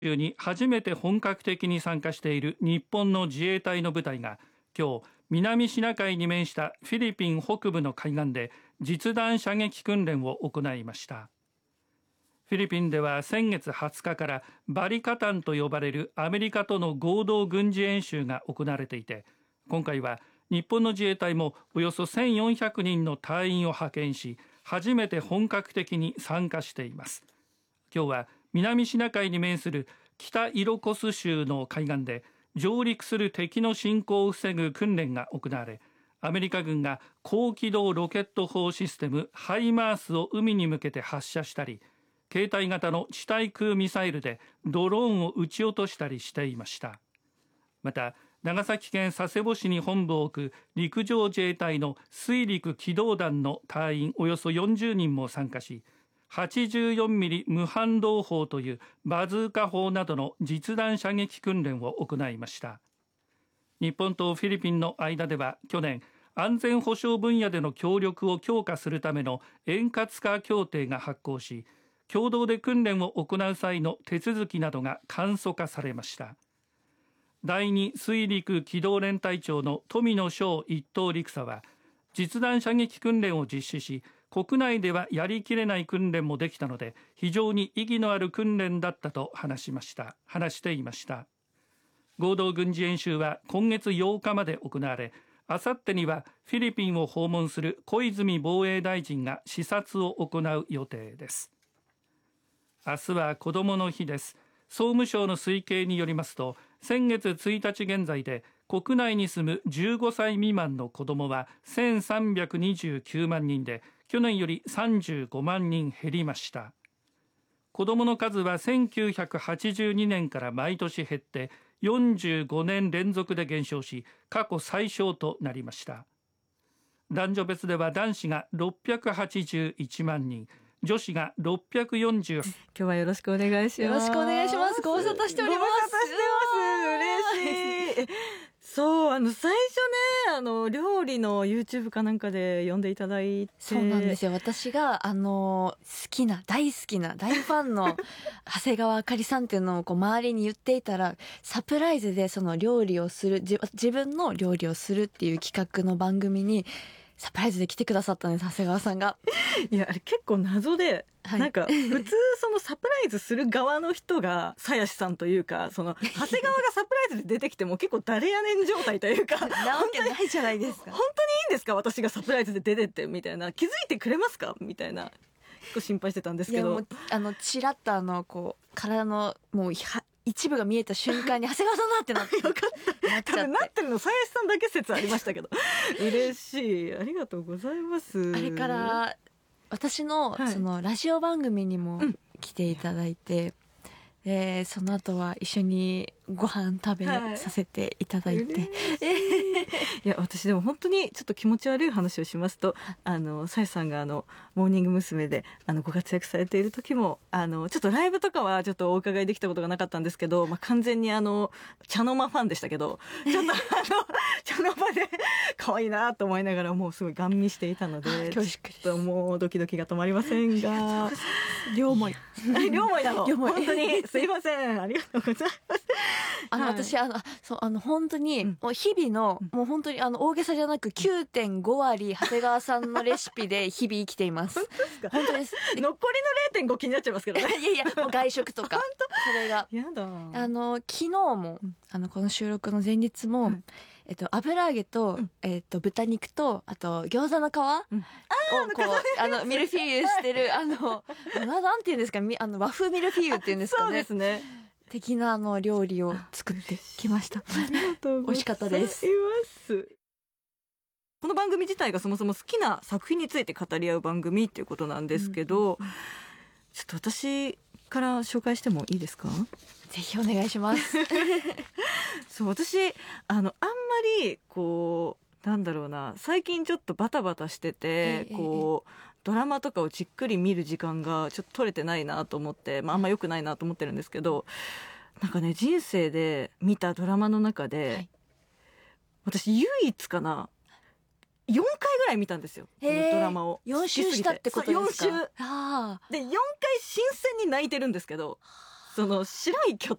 習に初めて本格的に参加している日本の自衛隊の部隊が今日南シナ海に面したフィリピン北部の海岸で実弾射撃訓練を行いました。フィリピンでは先月20日からバリカタンと呼ばれるアメリカとの合同軍事演習が行われていて、今回は日本の自衛隊もおよそ1400人の隊員を派遣し、初めて本格的に参加しています。今日は南シナ海に面する北イロコス州の海岸で上陸する敵の侵攻を防ぐ訓練が行われ、アメリカ軍が高機動ロケット砲システムハイマースを海に向けて発射したり、携帯型の地対空ミサイルでドローンを撃ち落としたりしていました。また長崎県佐世保市に本部を置く陸上自衛隊の水陸機動団の隊員およそ40人も参加し、84ミリ無反動砲というバズーカ砲などの実弾射撃訓練を行いました。日本とフィリピンの間では去年、安全保障分野での協力を強化するための円滑化協定が発効し、共同で訓練を行う際の手続きなどが簡素化されました。第2水陸機動連隊長の富野翔一等陸佐は、実弾射撃訓練を実施し、国内ではやりきれない訓練もできたので非常に意義のある訓練だったと話していました。合同軍事演習は今月8日まで行われ、あさってにはフィリピンを訪問する小泉防衛大臣が視察を行う予定です。明日は子どもの日です。総務省の推計によりますと、先月1日現在で国内に住む15歳未満の子どもは1329万人で、去年より35万人減りました。子どもの数は1982年から毎年減って45年連続で減少し、過去最小となりました。男女別では男子が681万人、女子が640。今日はよろしくお願いします。 よろしくお願いします。ご無沙汰しております。 ご無沙汰してます。嬉しい。そう、最初ね、料理の YouTube かなんかで呼んでいただいて。 そうなんですよ。私が、大好きな、大ファンの長谷川あかりさんっていうのを周りに言っていたら、サプライズでその料理をする、自分の料理をするっていう企画の番組に、サプライズで来てくださったんです、長谷川さんが。 いや、あれ結構謎で、はい、なんか、普通そのサプライズする側の人が、鞘師さんというか、その、長谷川がサプライズで出てきても結構誰やねん状態というか。 なわけないじゃないですか。 本当にいいんですか私がサプライズで出てって、みたいな。気づいてくれますかみたいな。結構心配してたんですけど。 いやもう、チラッと体の、もう、一部が見えた瞬間に長谷川さんだってなって。 よかった。多分なってるの、鞘師さんだけ説ありましたけど。嬉しい。ありがとうございます。 あれから、私の、その、ラジオ番組にも来ていただいて、その後は一緒にご飯食べさせていただいて。 いや、私でも本当にちょっと気持ち悪い話をしますと、さやさんがモーニング娘。でご活躍されている時も、ちょっとライブとかはちょっとお伺いできたことがなかったんですけど、まあ、完全に茶の間ファンでしたけど、ちょっと茶の間で可愛いなと思いながらもうすごいガン見していたので、 恐縮です。 ちょっともうドキドキが止まりませんが、 両思い。 両思いなの。本当にすいません。ありがとうございます。 私、本当に、もう日々の、もう本当に大げさじゃなく 9.5 割、長谷川さんのレシピで日々生きています。 本当ですか？ 本当です。 残りの 0.5 気になっちゃいますけどね。 いや、もう外食とか。 本当？ それが。 やだ。 昨日も、この収録の前日も、油揚げと、豚肉と、あと、餃子の皮をミルフィーユしてる、なんて言うんですか、和風ミルフィーユっていうんですかね。 そうですね。 的な料理を作ってきました。 ありがとうございます。 美味しかったです。 この番組自体がそもそも好きな作品について語り合う番組っていうことなんですけど、ちょっと私から紹介してもいいですか？ ぜひお願いします。 そう、私、あんまり、なんだろうな、最近ちょっとバタバタしてて、ドラマとかをじっくり見る時間がちょっと取れてないなと思って、まああんま良くないなと思ってるんですけど、なんかね、人生で見たドラマの中で、はい、私唯一かな、4回ぐらい見たんですよ。このドラマを。 4周したってことですか？ 4周。で、4回新鮮に泣いてるんですけど、白い巨